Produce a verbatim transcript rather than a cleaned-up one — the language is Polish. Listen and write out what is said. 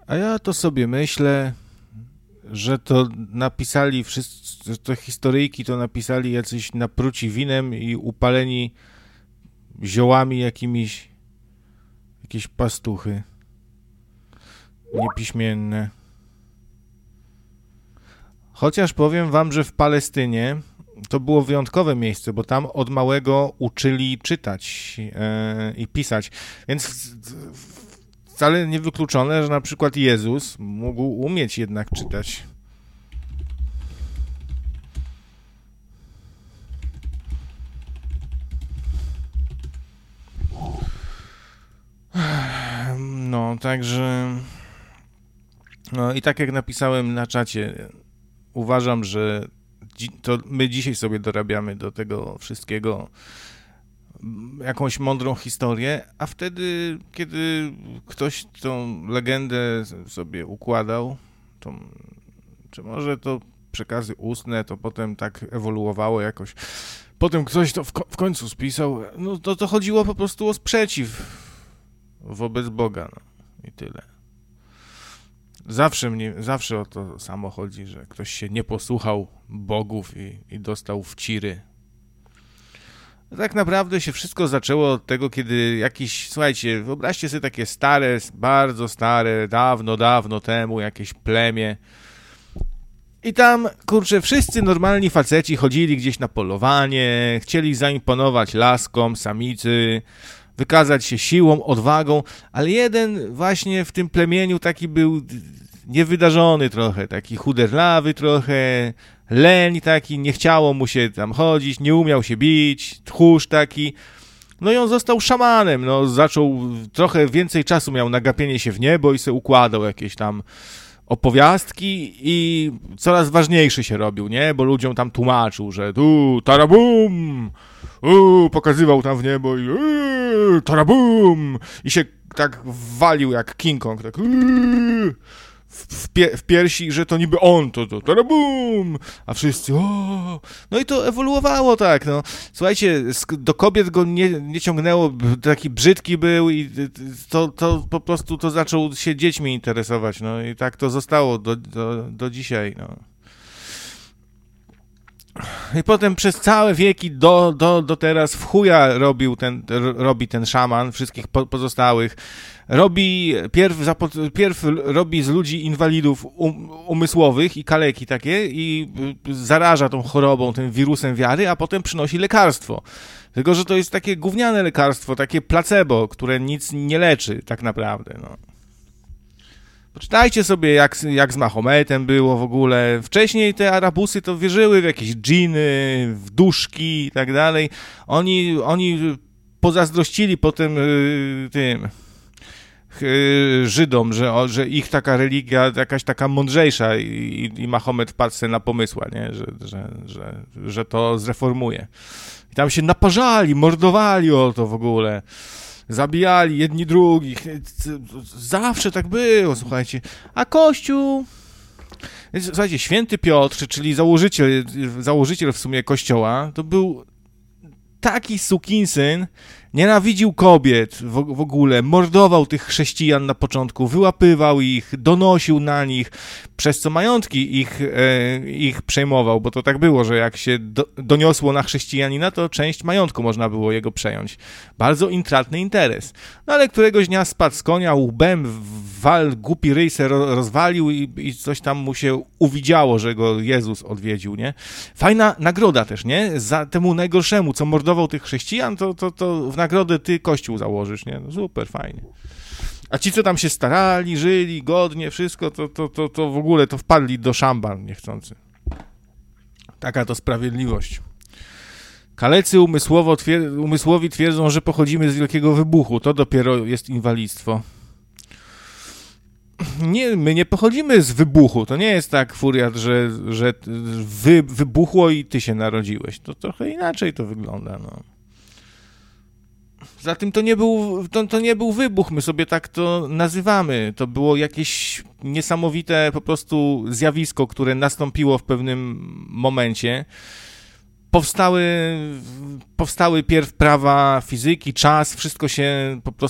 A ja to sobie myślę, że to napisali wszyscy, że te historyjki to napisali jacyś napruci winem i upaleni ziołami jakimiś, jakieś pastuchy niepiśmienne. Chociaż powiem wam, że w Palestynie to było wyjątkowe miejsce, bo tam od małego uczyli czytać yy, i pisać, więc wcale niewykluczone, że na przykład Jezus mógł umieć jednak czytać. No, także... No i tak jak napisałem na czacie, uważam, że dzi- to my dzisiaj sobie dorabiamy do tego wszystkiego jakąś mądrą historię, a wtedy, kiedy ktoś tą legendę sobie układał, to, czy może to przekazy ustne, to potem tak ewoluowało jakoś. Potem ktoś to w, ko- w końcu spisał, no to, to chodziło po prostu o sprzeciw wobec Boga, no i tyle. Zawsze mnie, zawsze o to samo chodzi, że ktoś się nie posłuchał bogów i, i dostał w ciry. Tak naprawdę się wszystko zaczęło od tego, kiedy jakiś, słuchajcie, wyobraźcie sobie takie stare, bardzo stare, dawno, dawno temu jakieś plemię i tam, kurczę, wszyscy normalni faceci chodzili gdzieś na polowanie, chcieli zaimponować laskom, samicy, wykazać się siłą, odwagą, ale jeden właśnie w tym plemieniu taki był niewydarzony trochę, taki chuderlawy trochę, leń taki, nie chciało mu się tam chodzić, nie umiał się bić, tchórz taki. No i on został szamanem, no zaczął, trochę więcej czasu miał na gapienie się w niebo i se układał jakieś tam opowiastki i coraz ważniejszy się robił, nie? Bo ludziom tam tłumaczył, że tu tarabum, u, pokazywał tam w niebo i u, tarabum i się tak walił jak King Kong, tak u, w, pie, w piersi, że to niby on, to, to tarabum, a wszyscy o. No i to ewoluowało tak, no. Słuchajcie, do kobiet go nie, nie ciągnęło, taki brzydki był i to, to po prostu to zaczął się dziećmi interesować, no i tak to zostało do, do, do dzisiaj, no. I potem przez całe wieki do, do, do teraz w chuja robił ten, robi ten szaman, wszystkich po, pozostałych. Robi, pierw, pierw robi z ludzi inwalidów um, umysłowych i kaleki takie i zaraża tą chorobą, tym wirusem wiary, a potem przynosi lekarstwo. Tylko że to jest takie gówniane lekarstwo, takie placebo, które nic nie leczy tak naprawdę, no. Poczytajcie sobie, jak, jak z Mahometem było w ogóle. Wcześniej te Arabusy to wierzyły w jakieś dżiny, w duszki i tak dalej. Oni, oni pozazdrościli potem yy, tym yy, Żydom, że, że ich taka religia jakaś taka mądrzejsza i, i Mahomet wpadł sobie na pomysła, nie? Że, że, że, że to zreformuje. I tam się naparzali, mordowali o to w ogóle. Zabijali jedni drugich. Zawsze tak było, słuchajcie. A Kościół... Słuchajcie, święty Piotr, czyli założyciel, założyciel w sumie Kościoła, to był taki sukinsyn, nienawidził kobiet w, w ogóle, mordował tych chrześcijan na początku, wyłapywał ich, donosił na nich, przez co majątki ich, e, ich przejmował, bo to tak było, że jak się do, doniosło na chrześcijanina, to część majątku można było jego przejąć. Bardzo intratny interes. No ale któregoś dnia spadł z konia, łbem wal, głupi ryj se rozwalił i, i coś tam mu się uwidziało, że go Jezus odwiedził, nie? Fajna nagroda też, nie? Za temu najgorszemu, co mordował tych chrześcijan, to, to, to w nagrodę ty kościół założysz, nie? No super, fajnie. A ci, co tam się starali, żyli godnie, wszystko, to, to, to, to w ogóle to wpadli do szamban niechcący. Taka to sprawiedliwość. Kalecy umysłowo twier- umysłowi twierdzą, że pochodzimy z wielkiego wybuchu. To dopiero jest inwalidztwo. Nie, my nie pochodzimy z wybuchu. To nie jest tak, Furiat, że, że wy, wybuchło i ty się narodziłeś. To trochę inaczej to wygląda, no. Zatem to nie był, to, to nie był wybuch, my sobie tak to nazywamy. To było jakieś niesamowite po prostu zjawisko, które nastąpiło w pewnym momencie. Powstały, powstały pierw prawa fizyki, czas, wszystko się po prostu